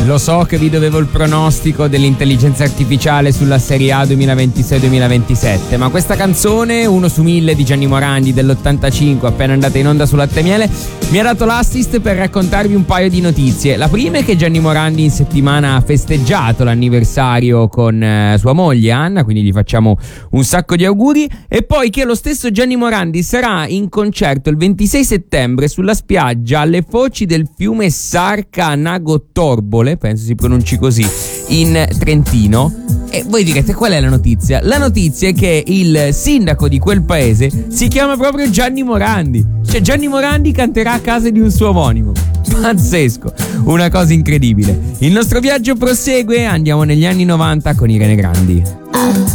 Lo so che vi dovevo il pronostico dell'intelligenza artificiale sulla Serie A 2026-2027, ma questa canzone, 1 su 1000 di Gianni Morandi dell'85, appena andata in onda su Latte Miele, mi ha dato l'assist per raccontarvi un paio di notizie. La prima è che Gianni Morandi in settimana ha festeggiato l'anniversario con sua moglie Anna, quindi gli facciamo un sacco di auguri, e poi che lo stesso Gianni Morandi sarà in concerto il 26 settembre sulla spiaggia alle foci del fiume Sarca a Nago Torbole, penso si pronunci così, in Trentino. E voi direte, qual è la notizia? La notizia è che il sindaco di quel paese si chiama proprio Gianni Morandi. Cioè Gianni Morandi canterà a casa di un suo omonimo. Pazzesco, una cosa incredibile. Il nostro viaggio prosegue, andiamo negli anni 90 con Irene Grandi.